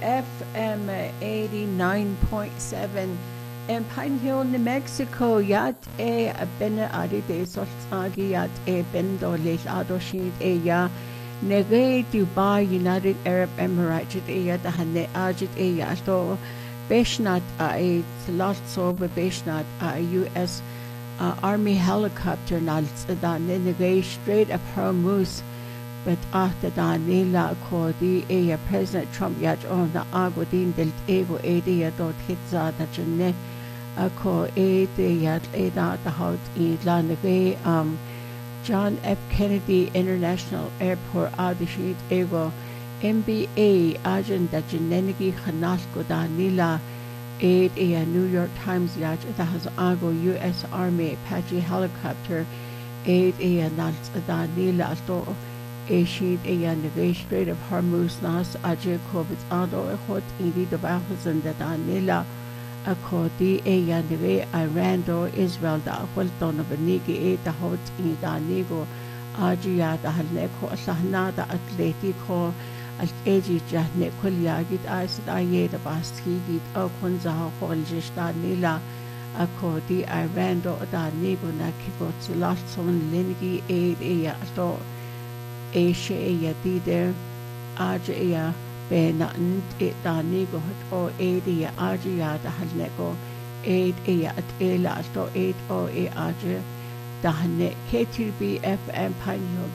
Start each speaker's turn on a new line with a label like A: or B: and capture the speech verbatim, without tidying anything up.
A: F M eighty-nine point seven in Pine Hill, New Mexico. Yat e benne adi de soltagi yat e bendo leis adoshin e ya nege Dubai United Arab Emirates e ya da hane ajit e ya to beshnat a lot so beshnat a U S uh, Army helicopter nal da nege Strait of Hormuz. But after that, Nila Kodi, a President Trump yat on the Agodin del Ego Edia dot Hitza that Jane a co a yat a that the hout in Lanage, um, John F. Kennedy International Airport Adishit Ego, M B A agent that Janenigi Hanasko da Nila, aid a New York Times yat that has Ago U S Army Apache helicopter, aid a Nats da Nila store. Eshid eyan the Strait of Hormuz nas aje COVID ado hot indi the bahuzan da Danila akodi eyan the Iran do Israel da hulton of nigi e the hot in Danigo ajiya da halneko sahna da atletico al eji jahne kulyagit as aye the bastigi o kunza holjish Danila akodi Iran do Danigo na kibot last son lingi e eya do Asia ya tider aja ya be na it da nigo o edi ya aja ya da halnego aid ya at ela to eight o e aja da ne K T B F M Pine